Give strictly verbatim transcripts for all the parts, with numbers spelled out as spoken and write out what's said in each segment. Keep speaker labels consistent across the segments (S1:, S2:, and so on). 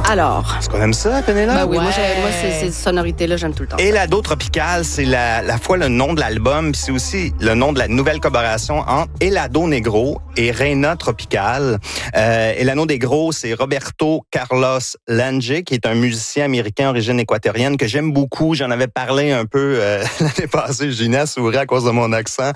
S1: Alors.
S2: Est-ce qu'on aime ça, Pénélope?
S1: Ben oui,
S3: Ouais.
S1: moi, j'ai- moi c'est, ces sonorités-là, j'aime tout le temps.
S2: Elado Tropical, c'est la, la fois le nom de l'album, puis c'est aussi le nom de la nouvelle collaboration entre Elado Negro et Reina Tropical. Euh, Elado Negro, c'est Roberto Carlos Lange, qui est un musicien américain d'origine équatorienne que j'aime beaucoup. J'en avais parlé un peu euh, l'année passée. Gina sourit à cause de mon accent.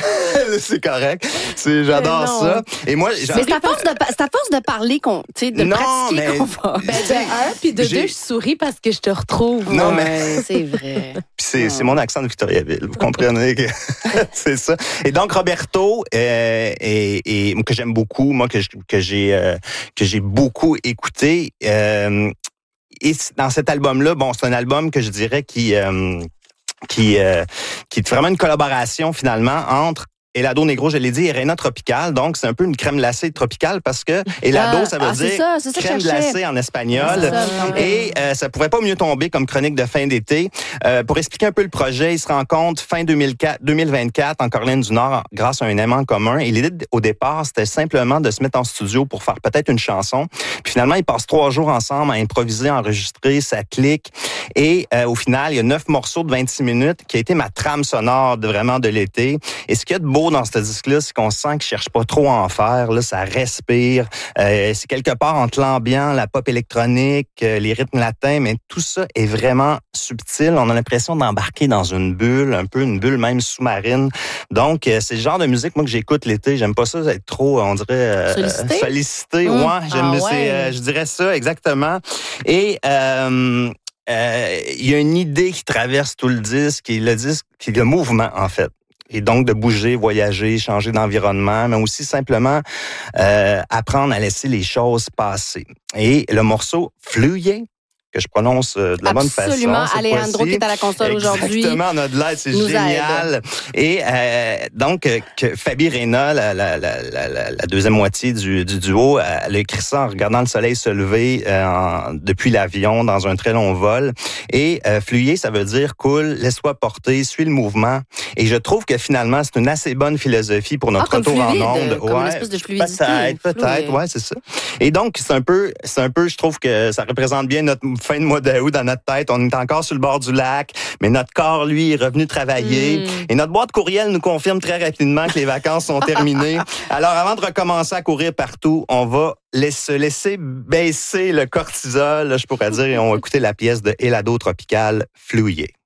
S2: C'est correct. C'est, j'adore ça. Et moi,
S1: Mais c'est à force de, c'est à force de parler, qu'on, tu sais, de
S2: Non,
S1: pratiquer
S2: mais-
S1: qu'on va.
S3: Ben, de un, puis de
S2: J'ai-
S3: deux, je souris parce que je te retrouve.
S2: Non,
S1: Ouais,
S2: mais-
S1: c'est vrai.
S2: Puis c'est, c'est mon accent de Victoriaville, vous comprenez que c'est ça. Et donc Roberto, euh, et, et que j'aime beaucoup, moi que je- que j'ai euh, que j'ai beaucoup écouté. Euh, et dans cet album-là, bon, c'est un album que je dirais qui euh, qui euh, qui est vraiment une collaboration finalement entre Elado Negro, je l'ai dit, et Reina Tropical. Donc, c'est un peu une crème glacée tropicale parce que Elado,
S1: Ah,
S2: ça veut
S1: ah, c'est
S2: dire
S1: ça, c'est ça que
S2: crème
S1: je cherchais.
S2: glacée en espagnol.
S1: C'est ça, quand même.
S2: Et euh, ça pouvait pas mieux tomber comme chronique de fin d'été. Euh, pour expliquer un peu le projet, il se rencontre fin deux mille quatre, deux mille vingt-quatre en Caroline du Nord grâce à un aimant commun. Et l'idée au départ, c'était simplement de se mettre en studio pour faire peut-être une chanson. Puis finalement, ils passent trois jours ensemble à improviser, à enregistrer, ça clique. Et euh, au final, il y a neuf morceaux de vingt-six minutes qui a été ma trame sonore de vraiment de l'été. Et ce qu'il y a de beau dans ce disque-là, c'est qu'on sent qu'il cherche pas trop à en faire. Là, ça respire. Euh, c'est quelque part entre l'ambiance, la pop électronique, euh, les rythmes latins, mais tout ça est vraiment subtil. On a l'impression d'embarquer dans une bulle, un peu une bulle même sous-marine. Donc, euh, c'est le genre de musique, moi, que j'écoute l'été. J'aime pas ça être trop, on dirait... Euh,
S1: Sollicité?
S2: sollicité,
S1: Mmh.
S2: ouais. J'aime,
S3: Ah
S2: c'est,
S3: ouais.
S2: euh, je dirais ça, exactement. Et... Euh, euh, il y a une idée qui traverse tout le disque, et le disque, qui est le mouvement, en fait. Et donc de bouger, voyager, changer d'environnement, mais aussi simplement euh, apprendre à laisser les choses passer. Et le morceau « Fluye », que je prononce euh, de la bonne façon.
S1: Absolument.
S2: cette
S1: Alejandro
S2: fois-ci.
S1: qui est à la console aujourd'hui.
S2: Exactement, notre live, c'est
S1: nous
S2: génial. Et euh, donc, euh, que Fabi Reyna, la, la, la, la, la deuxième moitié du, du duo, elle a écrit ça en regardant le soleil se lever euh, en, depuis l'avion dans un très long vol. Et euh, fluyer, ça veut dire cool, laisse-toi porter, suis le mouvement. Et je trouve que finalement, c'est une assez bonne philosophie pour notre
S1: Ah, comme
S2: retour
S1: fluide,
S2: en onde.
S1: comme une espèce de fluidité.
S2: Peut-être, peut-être,
S1: Fluide.
S2: ouais, c'est ça. Et donc, c'est un peu, c'est un peu, je trouve que ça représente bien notre fin de mois d'août dans notre tête. On est encore sur le bord du lac, mais notre corps, lui, est revenu travailler.
S3: Mm.
S2: Et notre boîte courriel nous confirme très rapidement que les vacances sont terminées. Alors, avant de recommencer à courir partout, on va laisser, laisser baisser le cortisol, je pourrais dire, et on va écouter la pièce de Elado Tropical, Fluye.